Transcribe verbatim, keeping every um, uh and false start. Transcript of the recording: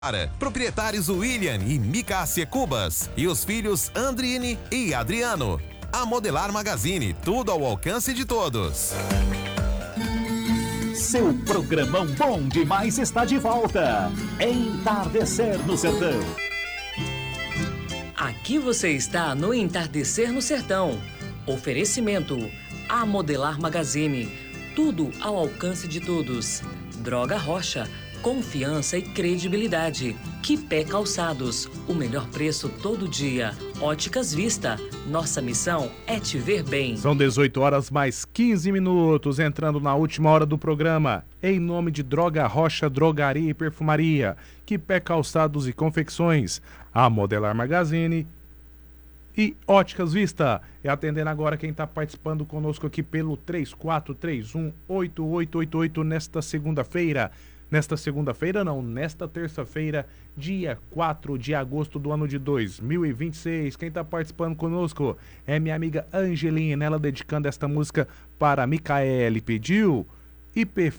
Proprietários William e Micácia Cubas e os filhos Andrine e Adriano. A Modelar Magazine, tudo ao alcance de todos. Seu programão bom demais está de volta. Entardecer no Sertão. Aqui você está no Entardecer no Sertão. Oferecimento: A Modelar Magazine, tudo ao alcance de todos. Droga Rocha, confiança e credibilidade. Quipé Calçados, o melhor preço todo dia. Óticas Vista, nossa missão é te ver bem. São dezoito horas mais quinze minutos, entrando na última hora do programa. Em nome de Droga Rocha, Drogaria e Perfumaria, Quipé Calçados e Confecções, A Modelar Magazine e Óticas Vista. E atendendo agora quem está participando conosco aqui pelo três quatro três um, oito oito oito oito nesta segunda-feira. Nesta segunda-feira, não, nesta terça-feira, dia quatro de agosto do ano de dois mil e vinte e seis. Quem está participando conosco é minha amiga Angelina, ela dedicando esta música para Micaele. Pediu I P